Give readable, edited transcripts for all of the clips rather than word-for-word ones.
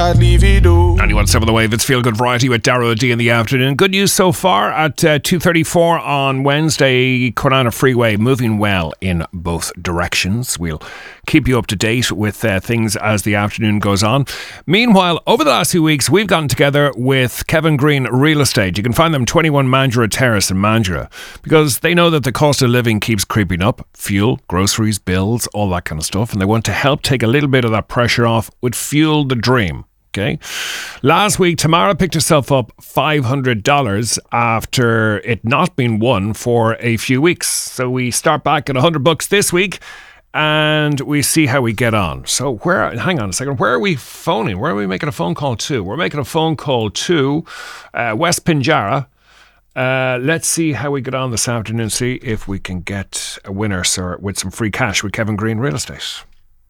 livido. 91.7 The Wave, it's Feel Good Variety with Darrow D in the afternoon. Good news so far at 2:34 on Wednesday. Corona Freeway moving well in both directions. We'll keep you up to date with things as the afternoon goes on. Meanwhile, over the last few weeks, we've gotten together with Kevin Green Real Estate. You can find them 21 Mandurah Terrace in Mandurah, because they know that the cost of living keeps creeping up. Fuel, groceries, bills, all that kind of stuff. And they want to help take a little bit of that pressure off with Fuel the Dream. Okay. Last week, Tamara picked herself up $500 after it not being won for a few weeks. So we start back at $100 this week and we see how we get on. So hang on a second, where are we phoning? Where are we making a phone call to? We're making a phone call to West Pinjarra. Let's see how we get on this afternoon, see if we can get a winner, sir, with some free cash with Kevin Green Real Estate.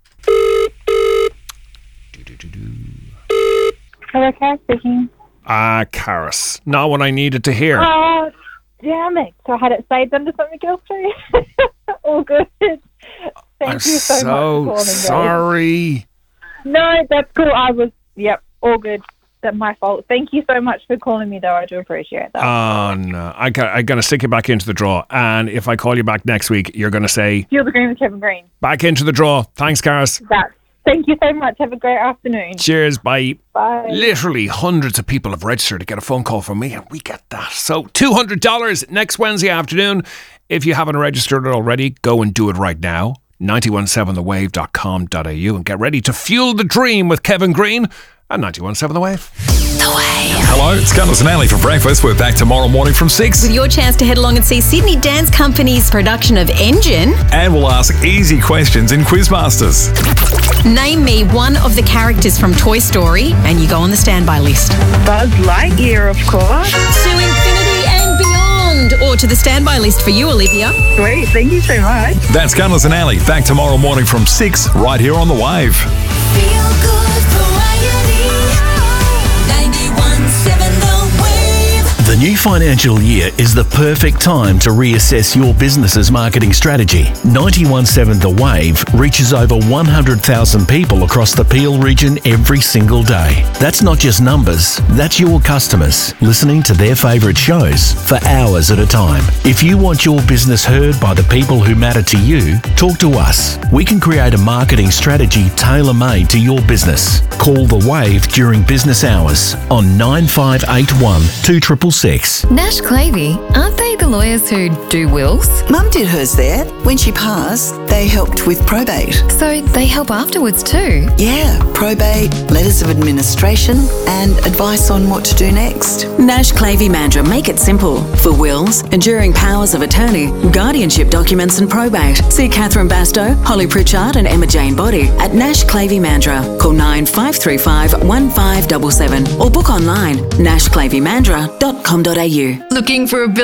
Hello, Karis speaking. Karis. Not what I needed to hear. Oh, damn it. So I had it saved under something else too. All good. Thank I'm you so much for calling, sorry. guys. No, that's cool. All good. That's my fault. Thank you so much for calling me, though. I do appreciate that. Oh, no. I'm going to stick you back into the draw. And if I call you back next week, you're going to say... Feel the Green with Kevin Green. Back into the draw. Thanks, Karis. Thank you so much. Have a great afternoon. Cheers. Bye. Bye. Literally hundreds of people have registered to get a phone call from me, and we get that. So $200 next Wednesday afternoon. If you haven't registered it already, go and do it right now. 917thewave.com.au and get ready to fuel the dream with Kevin Green and 91.7 The Wave. The Wave. Hello, it's Carlos and Ali for breakfast. We're back tomorrow morning from 6. With your chance to head along and see Sydney Dance Company's production of Engine. And we'll ask easy questions in Quizmasters. Name me one of the characters from Toy Story and you go on the standby list. Buzz Lightyear, of course. To infinity and beyond. Or to the standby list for you, Olivia. Sweet, thank you so much. That's Carlos and Ali. Back tomorrow morning from 6, right here on The Wave. Feel good variety. 91.7 The Wave. The new financial year is the perfect time to reassess your business's marketing strategy. 91.7 The Wave reaches over 100,000 people across the Peel region every single day. That's not just numbers, that's your customers listening to their favourite shows for hours at a time. If you want your business heard by the people who matter to you, talk to us. We can create a marketing strategy tailor-made to your business. Call The Wave during business hours on 9581 2666. Nash Clavey, aren't they the lawyers who do wills? Mum did hers there. When she passed, they helped with probate. So they help afterwards too? Yeah, probate, letters of administration, and advice on what to do next. Nash Clavey Mandurah make it simple. For wills, enduring powers of attorney, guardianship documents and probate. See Catherine Bastow, Holly Pritchard and Emma Jane Body at Nash Clavey Mandurah. Call 9535 1577 or book online nashclaveymandurah.com.au. Looking for a